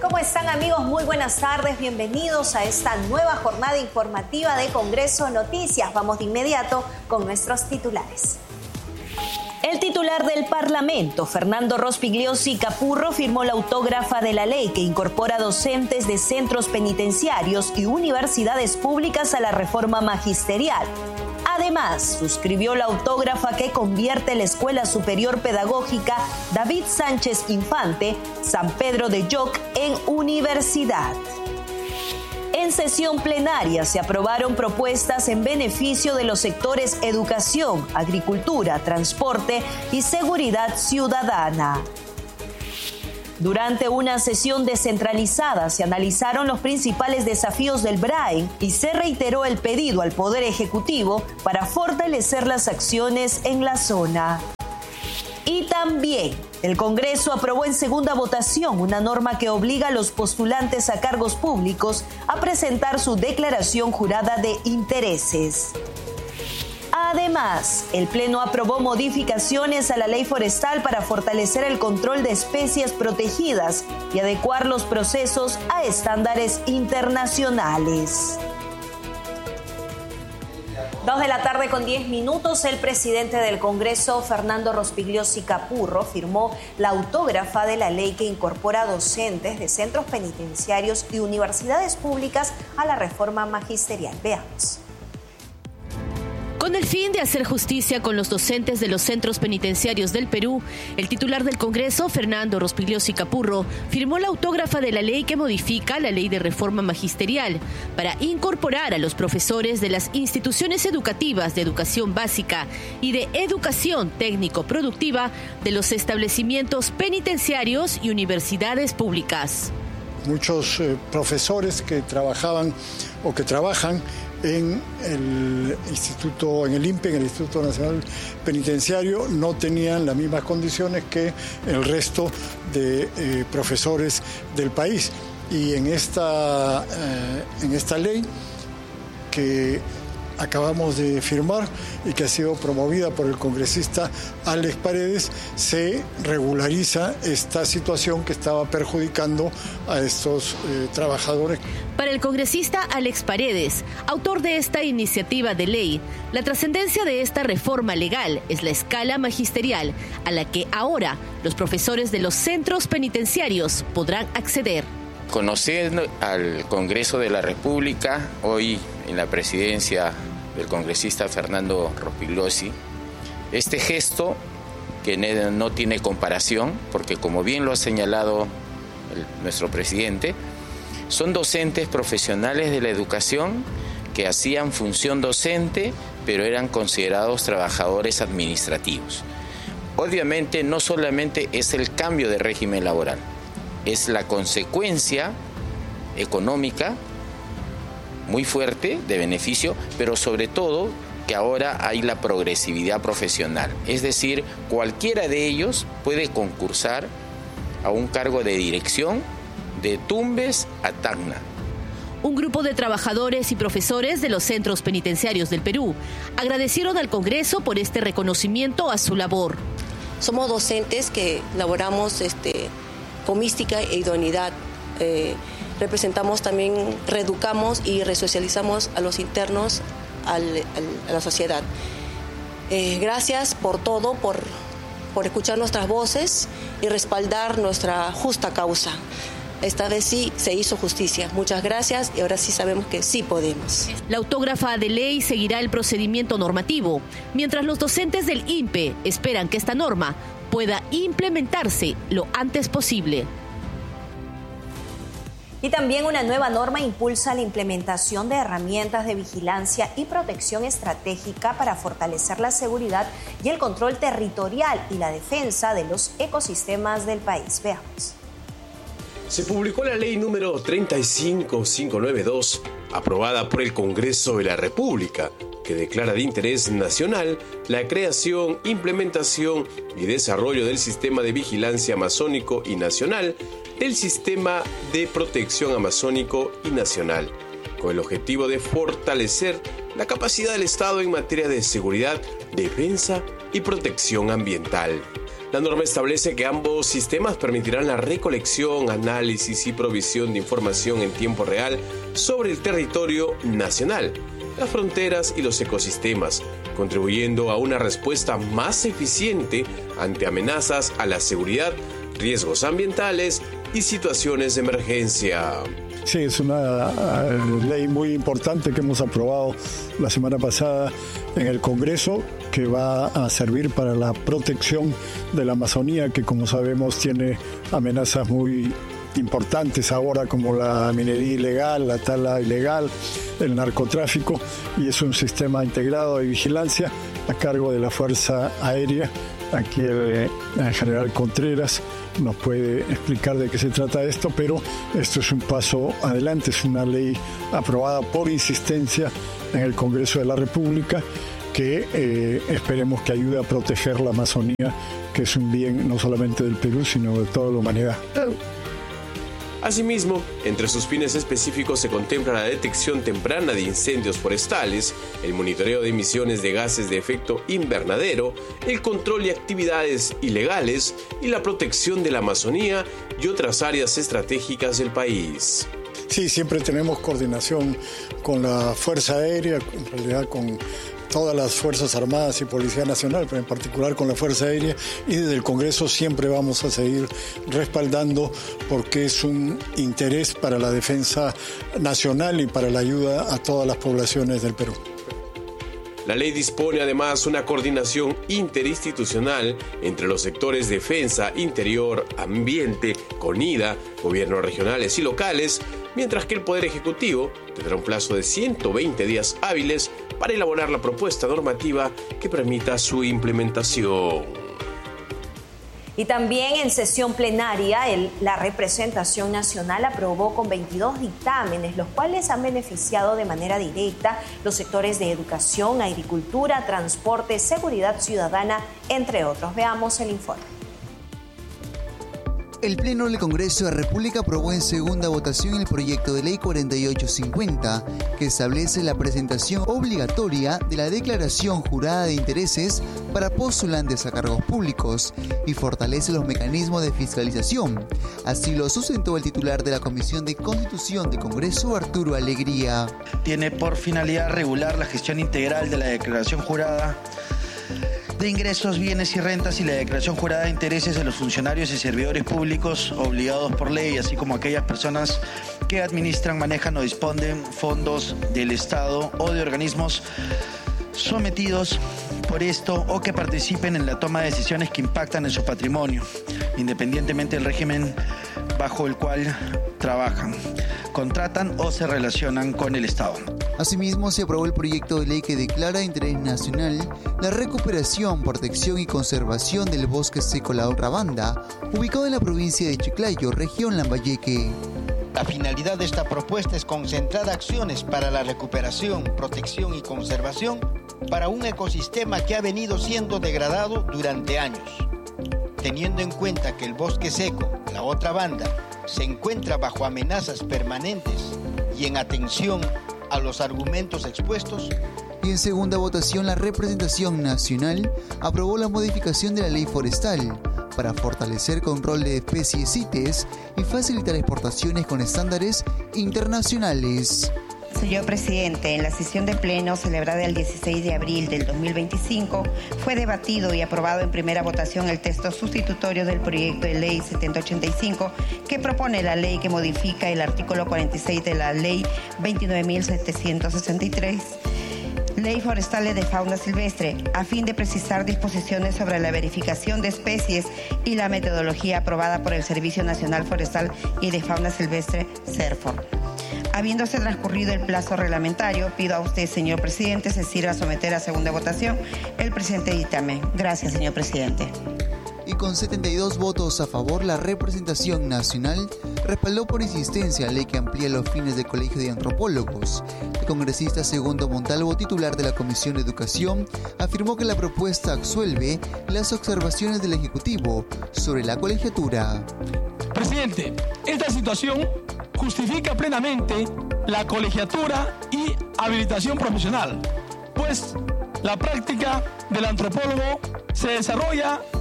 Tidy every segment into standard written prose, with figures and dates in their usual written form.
¿Cómo están, amigos? Muy buenas tardes, bienvenidos a esta nueva jornada informativa de Congreso Noticias. Vamos de inmediato con nuestros titulares. El titular del Parlamento, Fernando Rospigliosi Capurro, firmó la autógrafa de la ley que incorpora docentes de centros penitenciarios y universidades públicas a la reforma magisterial. Además, suscribió la autógrafa que convierte la Escuela Superior Pedagógica David Sánchez Infante, San Pedro de Yoc, en universidad. En sesión plenaria se aprobaron propuestas en beneficio de los sectores educación, agricultura, transporte y seguridad ciudadana. Durante una sesión descentralizada se analizaron los principales desafíos del BRAEN y se reiteró el pedido al Poder Ejecutivo para fortalecer las acciones en la zona. Y también el Congreso aprobó en segunda votación una norma que obliga a los postulantes a cargos públicos a presentar su declaración jurada de intereses. Además, el Pleno aprobó modificaciones a la ley forestal para fortalecer el control de especies protegidas y adecuar los procesos a estándares internacionales. 2:10 p.m, el presidente del Congreso, Fernando Rospigliosi Capurro, firmó la autógrafa de la ley que incorpora docentes de centros penitenciarios y universidades públicas a la reforma magisterial. Veamos. Con el fin de hacer justicia con los docentes de los centros penitenciarios del Perú, el titular del Congreso, Fernando Rospigliosi Capurro, firmó la autógrafa de la ley que modifica la ley de reforma magisterial para incorporar a los profesores de las instituciones educativas de educación básica y de educación técnico-productiva de los establecimientos penitenciarios y universidades públicas. Muchos profesores que trabajaban o que trabajan en el instituto, en el INPE, en el Instituto Nacional Penitenciario, no tenían las mismas condiciones que el resto de profesores del país. Y en esta ley que acabamos de firmar y que ha sido promovida por el congresista Alex Paredes, se regulariza esta situación que estaba perjudicando a estos trabajadores. Para el congresista Alex Paredes, autor de esta iniciativa de ley, la trascendencia de esta reforma legal es la escala magisterial a la que ahora los profesores de los centros penitenciarios podrán acceder. Conociendo al Congreso de la República, hoy en la presidencia del congresista Fernando Rospigliosi, este gesto que no tiene comparación, porque como bien lo ha señalado nuestro presidente, son docentes profesionales de la educación que hacían función docente, pero eran considerados trabajadores administrativos. Obviamente no solamente es el cambio de régimen laboral, es la consecuencia económica muy fuerte de beneficio, pero sobre todo que ahora hay la progresividad profesional. Es decir, cualquiera de ellos puede concursar a un cargo de dirección de Tumbes a Tacna. Un grupo de trabajadores y profesores de los centros penitenciarios del Perú agradecieron al Congreso por este reconocimiento a su labor. Somos docentes que laboramos con mística e idoneidad. Representamos también, reeducamos y resocializamos a los internos a la sociedad. Gracias por todo, por escuchar nuestras voces y respaldar nuestra justa causa. Esta vez sí se hizo justicia. Muchas gracias y ahora sí sabemos que sí podemos. La autógrafa de ley seguirá el procedimiento normativo, mientras los docentes del INPE esperan que esta norma pueda implementarse lo antes posible. Y también una nueva norma impulsa la implementación de herramientas de vigilancia y protección estratégica para fortalecer la seguridad y el control territorial y la defensa de los ecosistemas del país. Veamos. Se publicó la ley número 35592, aprobada por el Congreso de la República, que declara de interés nacional la creación, implementación y desarrollo del sistema de vigilancia amazónico y nacional, del sistema de protección amazónico y nacional, con el objetivo de fortalecer la capacidad del Estado en materia de seguridad, defensa y protección ambiental. La norma establece que ambos sistemas permitirán la recolección, análisis y provisión de información en tiempo real sobre el territorio nacional, las fronteras y los ecosistemas, contribuyendo a una respuesta más eficiente ante amenazas a la seguridad, riesgos ambientales y situaciones de emergencia. Sí, es una ley muy importante que hemos aprobado la semana pasada en el Congreso, que va a servir para la protección de la Amazonía, que como sabemos tiene amenazas muy importantes ahora, como la minería ilegal, la tala ilegal, el narcotráfico, y es un sistema integrado de vigilancia a cargo de la Fuerza Aérea. Aquí el general Contreras nos puede explicar de qué se trata esto, pero esto es un paso adelante, es una ley aprobada por insistencia en el Congreso de la República que esperemos que ayude a proteger la Amazonía, que es un bien no solamente del Perú, sino de toda la humanidad. Asimismo, entre sus fines específicos se contempla la detección temprana de incendios forestales, el monitoreo de emisiones de gases de efecto invernadero, el control de actividades ilegales y la protección de la Amazonía y otras áreas estratégicas del país. Sí, siempre tenemos coordinación con la Fuerza Aérea, en realidad con todas las Fuerzas Armadas y Policía Nacional, pero en particular con la Fuerza Aérea, y desde el Congreso siempre vamos a seguir respaldando porque es un interés para la defensa nacional y para la ayuda a todas las poblaciones del Perú. La ley dispone además una coordinación interinstitucional entre los sectores defensa, interior, ambiente, CONIDA, gobiernos regionales y locales, mientras que el Poder Ejecutivo tendrá un plazo de 120 días hábiles para elaborar la propuesta normativa que permita su implementación. Y también en sesión plenaria, la representación nacional aprobó con 22 dictámenes, los cuales han beneficiado de manera directa los sectores de educación, agricultura, transporte, seguridad ciudadana, entre otros. Veamos el informe. El Pleno del Congreso de la República aprobó en segunda votación el proyecto de ley 4850, que establece la presentación obligatoria de la declaración jurada de intereses para postulantes a cargos públicos y fortalece los mecanismos de fiscalización. Así lo sustentó el titular de la Comisión de Constitución del Congreso, Arturo Alegría. Tiene por finalidad regular la gestión integral de la declaración jurada de ingresos, bienes y rentas y la declaración jurada de intereses de los funcionarios y servidores públicos obligados por ley, así como aquellas personas que administran, manejan o disponen fondos del Estado o de organismos sometidos por esto o que participen en la toma de decisiones que impactan en su patrimonio, independientemente del régimen bajo el cual trabajan, contratan o se relacionan con el Estado. Asimismo, se aprobó el proyecto de ley que declara de interés nacional la recuperación, protección y conservación del bosque seco La Otra Banda, ubicado en la provincia de Chiclayo, región Lambayeque. La finalidad de esta propuesta es concentrar acciones para la recuperación, protección y conservación para un ecosistema que ha venido siendo degradado durante años. Teniendo en cuenta que el bosque seco, La Otra Banda, se encuentra bajo amenazas permanentes y en atención a los argumentos expuestos. Y en segunda votación, la representación nacional aprobó la modificación de la ley forestal para fortalecer control de especies CITES y facilitar exportaciones con estándares internacionales. Señor presidente, en la sesión de pleno celebrada el 16 de abril del 2025 fue debatido y aprobado en primera votación el texto sustitutorio del proyecto de ley 7085 que propone la ley que modifica el artículo 46 de la ley 29.763, Ley Forestal de Fauna Silvestre, a fin de precisar disposiciones sobre la verificación de especies y la metodología aprobada por el Servicio Nacional Forestal y de Fauna Silvestre, SERFOR. Habiéndose transcurrido el plazo reglamentario, pido a usted, señor presidente, se sirva a someter a segunda votación el presente dictamen. Gracias, señor presidente. Y con 72 votos a favor, la representación nacional respaldó por insistencia la ley que amplía los fines del Colegio de Antropólogos. El congresista Segundo Montalvo, titular de la Comisión de Educación, afirmó que la propuesta absuelve las observaciones del Ejecutivo sobre la colegiatura. Presidente, esta situación justifica plenamente la colegiatura y habilitación profesional, pues la práctica del antropólogo se desarrolla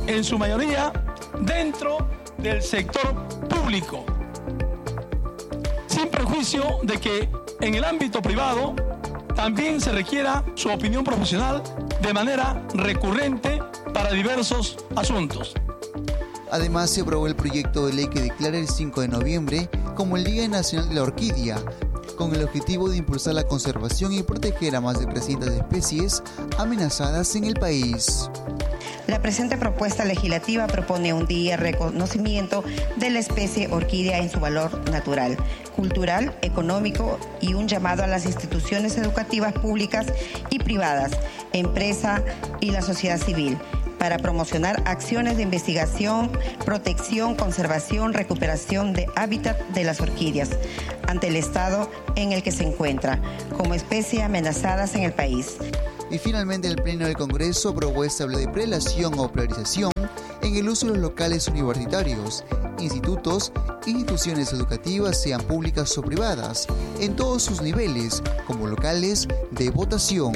en su mayoría dentro del sector público, sin perjuicio de que en el ámbito privado también se requiera su opinión profesional de manera recurrente para diversos asuntos. Además, se aprobó el proyecto de ley que declara el 5 de noviembre como el Día Nacional de la Orquídea, con el objetivo de impulsar la conservación y proteger a más de 300 especies amenazadas en el país. La presente propuesta legislativa propone un día de reconocimiento de la especie orquídea en su valor natural, cultural, económico y un llamado a las instituciones educativas públicas y privadas, empresa y la sociedad civil, para promocionar acciones de investigación, protección, conservación, recuperación de hábitat de las orquídeas ante el estado en el que se encuentra, como especie amenazadas en el país. Y finalmente el Pleno del Congreso aprobó establecer prelación o priorización en el uso de los locales universitarios, institutos, instituciones educativas, sean públicas o privadas, en todos sus niveles, como locales de votación.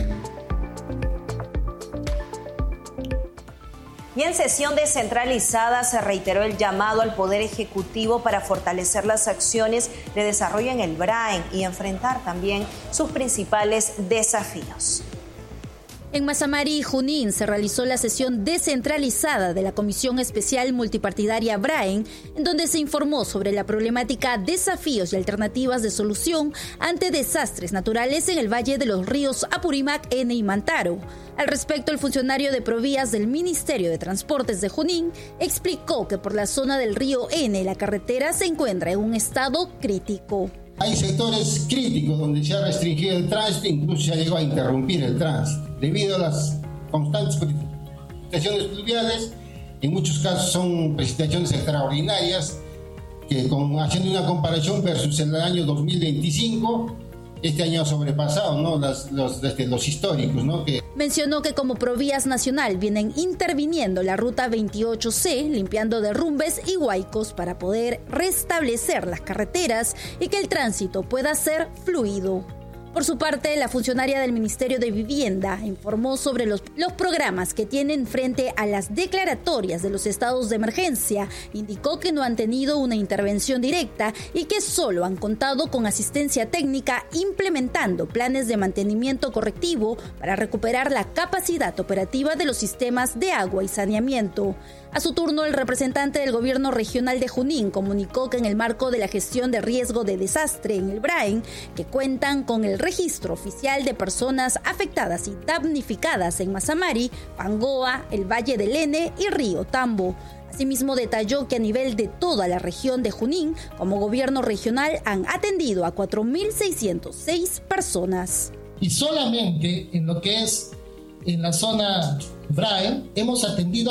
Y en sesión descentralizada se reiteró el llamado al Poder Ejecutivo para fortalecer las acciones de desarrollo en el BRAEN y enfrentar también sus principales desafíos. En Mazamari y Junín se realizó la sesión descentralizada de la Comisión Especial Multipartidaria BRAEN, en donde se informó sobre la problemática, desafíos y alternativas de solución ante desastres naturales en el Valle de los Ríos Apurímac, Ene y Mantaro. Al respecto, el funcionario de Provías del Ministerio de Transportes de Junín explicó que por la zona del río Ene la carretera se encuentra en un estado crítico. Hay sectores críticos donde se ha restringido el tránsito, incluso se ha llegado a interrumpir el tránsito. Debido a las constantes precipitaciones pluviales, en muchos casos son precipitaciones extraordinarias, que haciendo una comparación versus el año 2025, este año ha sobrepasado, ¿no? los históricos, ¿no? Mencionó que como Provías Nacional vienen interviniendo la ruta 28C, limpiando derrumbes y huaicos para poder restablecer las carreteras y que el tránsito pueda ser fluido. Por su parte, la funcionaria del Ministerio de Vivienda informó sobre los programas que tienen frente a las declaratorias de los estados de emergencia. Indicó que no han tenido una intervención directa y que solo han contado con asistencia técnica, implementando planes de mantenimiento correctivo para recuperar la capacidad operativa de los sistemas de agua y saneamiento. A su turno, el representante del gobierno regional de Junín comunicó que en el marco de la gestión de riesgo de desastre en el BRAEN, que cuentan con el registro oficial de personas afectadas y damnificadas en Mazamari, Pangoa, el Valle del Ene y Río Tambo. Asimismo, detalló que a nivel de toda la región de Junín, como gobierno regional, han atendido a 4.606 personas. Y solamente en lo que es en la zona BRAEN, hemos atendido a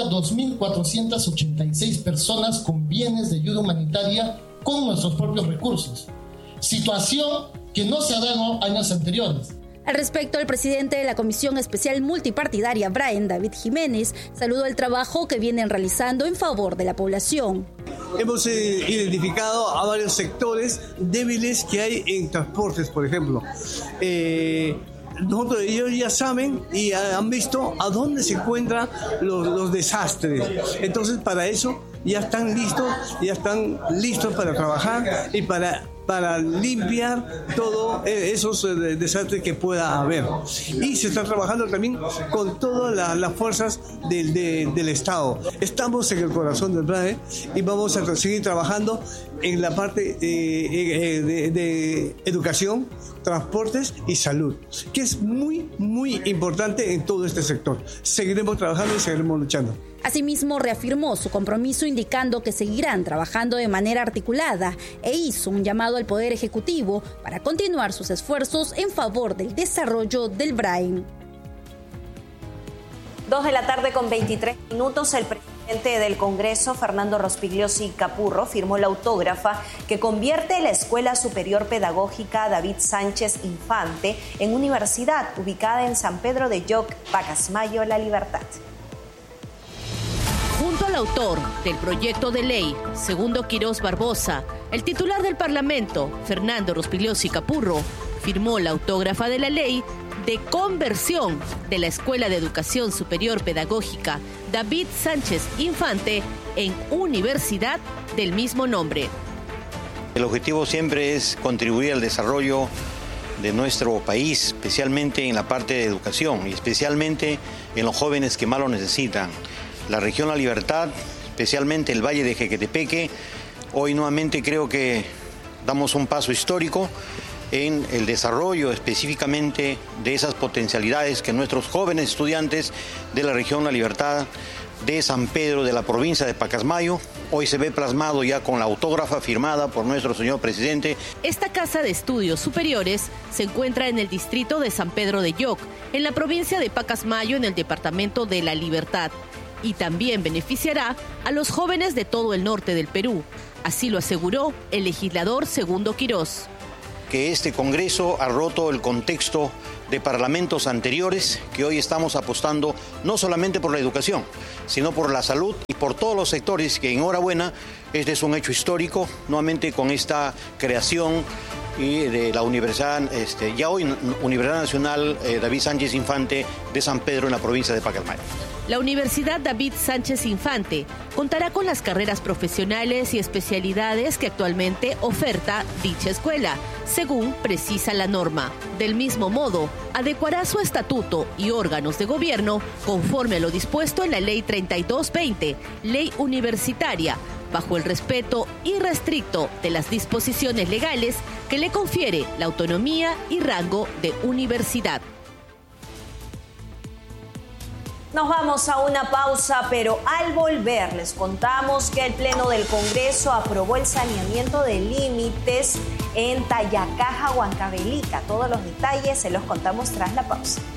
2.486 personas con bienes de ayuda humanitaria con nuestros propios recursos. Situación que no se ha dado años anteriores. Al respecto, el presidente de la Comisión Especial Multipartidaria BRAEN, David Jiménez, saludó el trabajo que vienen realizando en favor de la población. Hemos identificado a varios sectores débiles que hay en transportes, por ejemplo. Ellos ya saben y han visto a dónde se encuentran los desastres. Entonces, para eso ya están listos para trabajar y para limpiar todos esos desastres que pueda haber. Y se está trabajando también con todas las fuerzas del Estado. Estamos en el corazón del BRAE y vamos a seguir trabajando en la parte de educación, transportes y salud, que es muy, muy importante en todo este sector. Seguiremos trabajando y seguiremos luchando. Asimismo, reafirmó su compromiso indicando que seguirán trabajando de manera articulada e hizo un llamado al Poder Ejecutivo para continuar sus esfuerzos en favor del desarrollo del BRAEN. 2:23 p.m. El presidente del Congreso, Fernando Rospigliosi Capurro, firmó la autógrafa que convierte la Escuela Superior Pedagógica David Sánchez Infante en universidad ubicada en San Pedro de Yoc, Pacasmayo, La Libertad. Junto al autor del proyecto de ley, Segundo Quirós Barbosa, el titular del Parlamento, Fernando Rospigliosi Capurro, firmó la autógrafa de la ley de conversión de la Escuela de Educación Superior Pedagógica David Sánchez Infante en universidad del mismo nombre. El objetivo siempre es contribuir al desarrollo de nuestro país, especialmente en la parte de educación y especialmente en los jóvenes que más lo necesitan. La región La Libertad, especialmente el Valle de Jequetepeque, hoy nuevamente creo que damos un paso histórico en el desarrollo específicamente de esas potencialidades que nuestros jóvenes estudiantes de la región La Libertad, de San Pedro, de la provincia de Pacasmayo, hoy se ve plasmado ya con la autógrafa firmada por nuestro señor presidente. Esta casa de estudios superiores se encuentra en el distrito de San Pedro de Yoc, en la provincia de Pacasmayo, en el departamento de La Libertad, y también beneficiará a los jóvenes de todo el norte del Perú. Así lo aseguró el legislador Segundo Quirós. Que este Congreso ha roto el contexto de parlamentos anteriores, que hoy estamos apostando no solamente por la educación, sino por la salud y por todos los sectores, que enhorabuena, este es un hecho histórico, nuevamente con esta creación y de la Universidad, ya hoy Universidad Nacional David Sánchez Infante de San Pedro en la provincia de Pacasmayo. La Universidad David Sánchez Infante contará con las carreras profesionales y especialidades que actualmente oferta dicha escuela, según precisa la norma. Del mismo modo, adecuará su estatuto y órganos de gobierno conforme a lo dispuesto en la Ley 3220, Ley Universitaria, bajo el respeto irrestricto de las disposiciones legales que le confiere la autonomía y rango de universidad. Nos vamos a una pausa, pero al volver les contamos que el Pleno del Congreso aprobó el saneamiento de límites en Tayacaja, Huancavelica. Todos los detalles se los contamos tras la pausa.